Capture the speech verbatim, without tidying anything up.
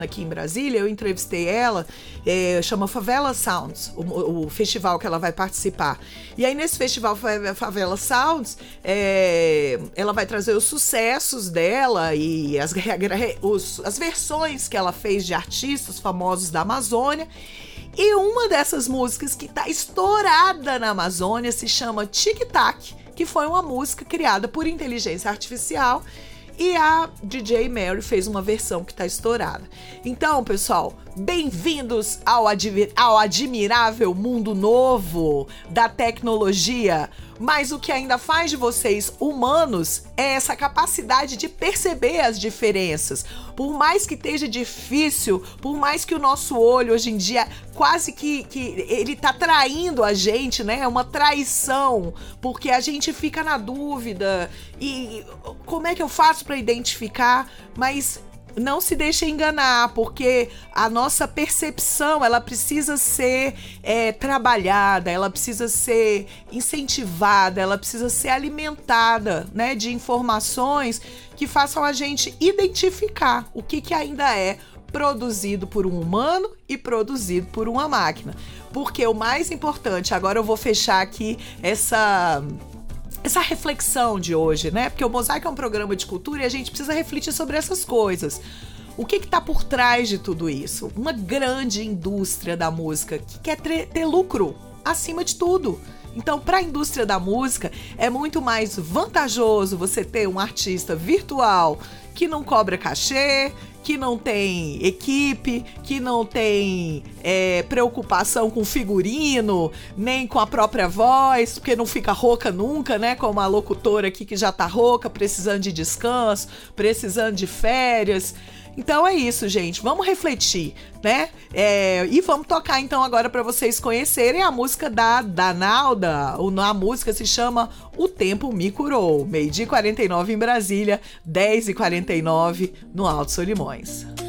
aqui em Brasília, eu entrevistei ela, é, chama Favela Sounds, o, o festival que ela vai participar. E aí nesse festival Favela Sounds, é, ela vai trazer os sucessos dela e as, os, as versões que ela fez de artistas famosos da Amazônia. E uma dessas músicas que tá estourada na Amazônia se chama Tic Tac, que foi uma música criada por inteligência artificial. E a D J Mary fez uma versão que tá estourada. Então, pessoal, bem-vindos ao, admi- ao admirável mundo novo da tecnologia. Mas o que ainda faz de vocês humanos é essa capacidade de perceber as diferenças. Por mais que esteja difícil, por mais que o nosso olho hoje em dia quase que, que ele tá traindo a gente, né? É uma traição, porque a gente fica na dúvida. E como é que eu faço para identificar? Mas não se deixe enganar, porque a nossa percepção, ela precisa ser é, trabalhada, ela precisa ser incentivada, ela precisa ser alimentada, né, de informações que façam a gente identificar o que, que ainda é produzido por um humano e produzido por uma máquina. Porque o mais importante, agora eu vou fechar aqui essa... essa reflexão de hoje, né? Porque o Mosaico é um programa de cultura e a gente precisa refletir sobre essas coisas. O que está por trás de tudo isso? Uma grande indústria da música que quer ter, ter lucro acima de tudo. Então, para a indústria da música, é muito mais vantajoso você ter um artista virtual que não cobra cachê, que não tem equipe, que não tem é, preocupação com figurino, nem com a própria voz, porque não fica rouca nunca, né? Como a locutora aqui que já tá rouca, precisando de descanso, precisando de férias. Então é isso, gente. Vamos refletir, né? É, e vamos tocar então agora para vocês conhecerem a música da Danalda. A música se chama O Tempo Me Curou. meio-dia e quarenta e nove em Brasília, dez e quarenta e nove no Alto Solimões.